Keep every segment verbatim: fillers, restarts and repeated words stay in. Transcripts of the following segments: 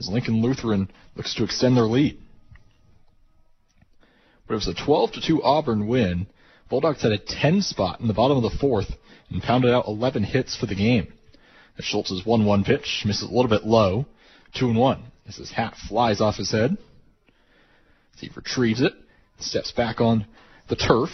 as Lincoln Lutheran looks to extend their lead. But it was a twelve to two Auburn win. Bulldogs had a ten spot in the bottom of the fourth and pounded out eleven hits for the game. As Schultz's one one pitch misses a little bit low, two and one. As his hat flies off his head. As he retrieves it, steps back on the turf.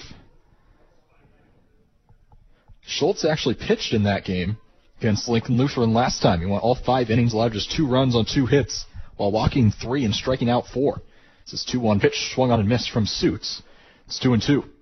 Schultz actually pitched in that game against Lincoln Lutheran last time. He went all five innings, allowed just two runs on two hits, while walking three and striking out four. This is two one pitch, swung on and missed from Suits. It's two and two.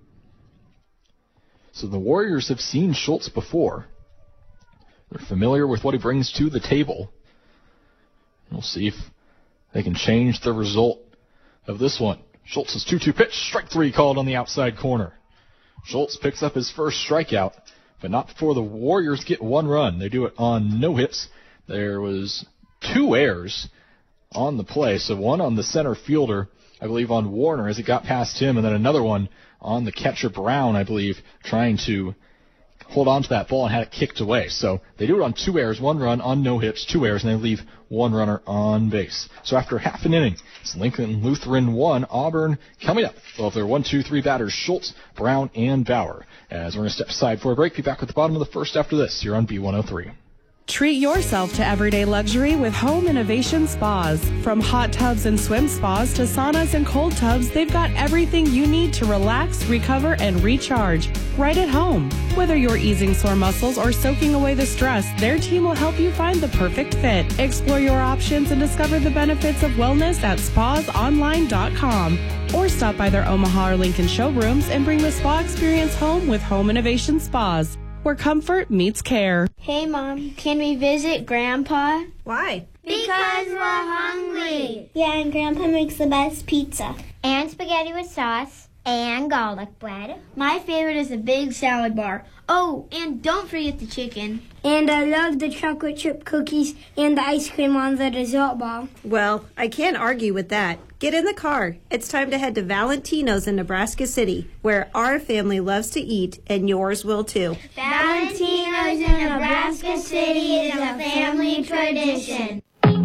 So the Warriors have seen Schultz before. They're familiar with what he brings to the table. We'll see if they can change the result of this one. Schultz's two two pitch, strike three called on the outside corner. Schultz picks up his first strikeout, but not before the Warriors get one run. They do it on no hits. There was two errors on the play, so one on the center fielder, I believe on Warner as it got past him, and then another one on the catcher Brown, I believe, trying to hold on to that ball and had it kicked away. So they do it on two errors, one run on no hits, two errors, and they leave one runner on base. So after half an inning, it's Lincoln Lutheran one, Auburn coming up. Well, if they're one, two, three batters, Schultz, Brown, and Bauer. As we're going to step aside for a break, be back at the bottom of the first after this. You're on B one oh three. Treat yourself to everyday luxury with Home Innovation Spas. From hot tubs and swim spas to saunas and cold tubs, they've got everything you need to relax, recover, and recharge right at home. Whether you're easing sore muscles or soaking away the stress, their team will help you find the perfect fit. Explore your options and discover the benefits of wellness at spas online dot com. Or stop by their Omaha or Lincoln showrooms and bring the spa experience home with Home Innovation Spas, where comfort meets care. Hey, Mom, can we visit Grandpa? Why? Because we're hungry. Yeah, and Grandpa makes the best pizza. And spaghetti with sauce. And garlic bread. My favorite is a big salad bar. Oh, and don't forget the chicken. And I love the chocolate chip cookies and the ice cream on the dessert ball. Well, I can't argue with that. Get in the car. It's time to head to Valentino's in Nebraska City, where our family loves to eat, and yours will too. Valentino's in Nebraska City is a family tradition.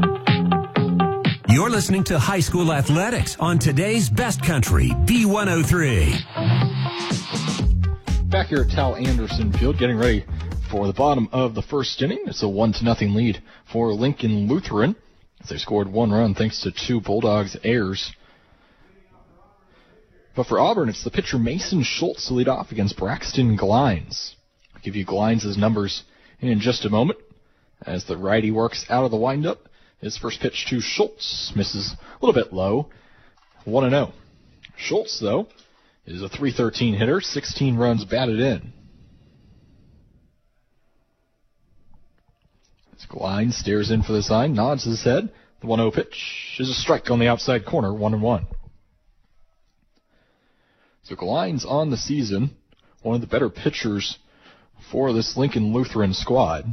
You're listening to High School Athletics on today's Best Country, B one oh three. Back here at Tal Anderson Field, getting ready for the bottom of the first inning. It's a one to nothing lead for Lincoln Lutheran, as they scored one run thanks to two Bulldogs errors. But for Auburn, it's the pitcher Mason Schultz to lead off against Braxton Glines. I'll give you Glines' numbers in just a moment as the righty works out of the windup. His first pitch to Schultz misses a little bit low, one and oh. Schultz, though, is a three thirteen hitter, sixteen runs batted in. As Glines stares in for the sign, nods his head. The one oh pitch is a strike on the outside corner, one and one. So Glines on the season, one of the better pitchers for this Lincoln Lutheran squad.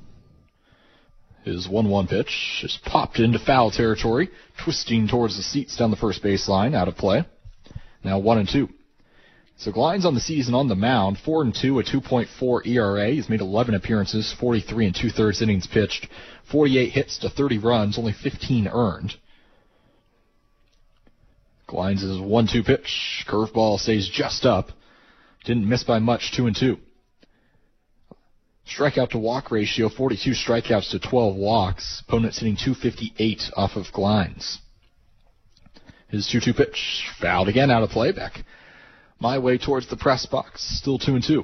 His one one pitch is popped into foul territory, twisting towards the seats down the first baseline, out of play. Now one and two. So Glines on the season on the mound, four and two, a two point four E R A. He's made eleven appearances, forty-three and two-thirds innings pitched, forty-eight hits to thirty runs, only fifteen earned. Glines' one two pitch, curveball stays just up. Didn't miss by much, two and two. Strikeout to walk ratio, forty-two strikeouts to twelve walks. Opponents hitting two fifty-eight off of Glines. His two two pitch, fouled again, out of play, back my way towards the press box, still two and two.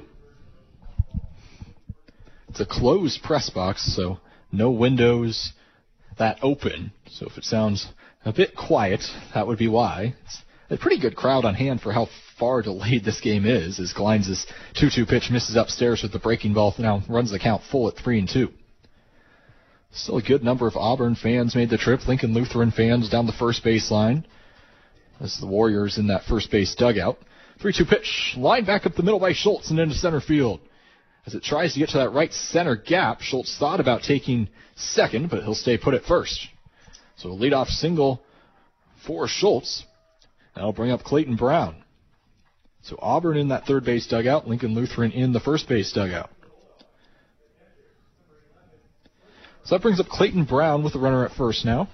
It's a closed press box, so no windows that open. So if it sounds a bit quiet, that would be why. It's a pretty good crowd on hand for how far delayed this game is, as Glines' two two pitch misses upstairs with the breaking ball, now runs the count full at three and two. Still a good number of Auburn fans made the trip. Lincoln Lutheran fans down the first baseline. As the Warriors in that first base dugout. three two pitch, line back up the middle by Schultz and into center field. As it tries to get to that right center gap, Schultz thought about taking second, but he'll stay put at first. So a leadoff single for Schultz. That'll bring up Clayton Brown. So Auburn in that third base dugout, Lincoln Lutheran in the first base dugout. So that brings up Clayton Brown with the runner at first now.